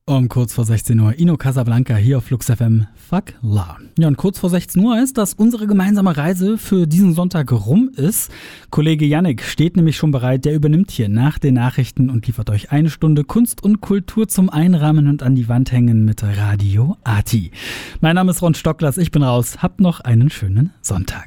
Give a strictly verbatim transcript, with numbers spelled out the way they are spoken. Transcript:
Um kurz vor sechzehn Uhr Ino Casablanca hier auf Flux F M. Fuck La. Ja, und kurz vor sechzehn Uhr heißt, dass unsere gemeinsame Reise für diesen Sonntag rum ist. Kollege Yannick steht nämlich schon bereit. Der übernimmt hier nach den Nachrichten und liefert euch eine Stunde Kunst und Kultur zum Einrahmen und an die Wand hängen mit Radio Arti. Mein Name ist Ron Stocklers, ich bin raus. Habt noch einen schönen Sonntag.